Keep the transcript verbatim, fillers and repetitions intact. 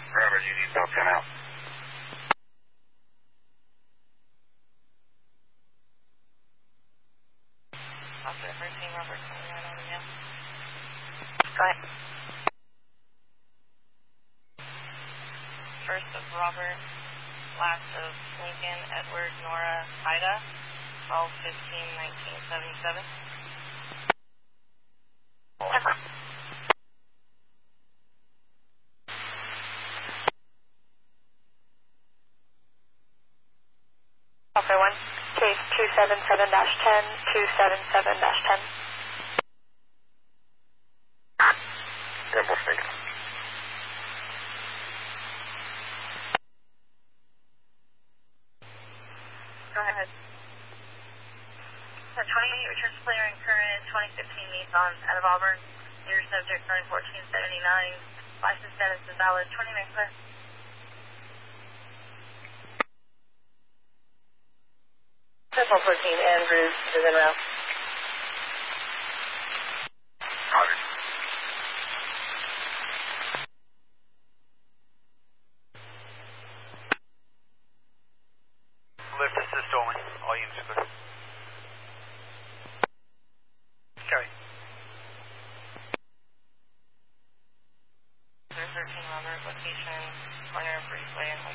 Robert, you need Delta now. Officer thirteen, Robert, coming right on you. Go ahead. First of Robert, last of Lincoln, Edward, Nora, Ida, twelve fifteen nineteen seventy-seven. Over. Officer one, case two seven seven dash ten, two seven seven dash ten. Temple State. Go ahead. So twenty-eight returns player and current twenty fifteen Nissan out of Auburn. Your subject current fourteen seventy-nine. License status is valid. twenty-nine clear. Central fourteen, Andrews is en route. Roger. Lift assist only. All units clear. Carry. thirteen Robert, location, corner of Breezeway and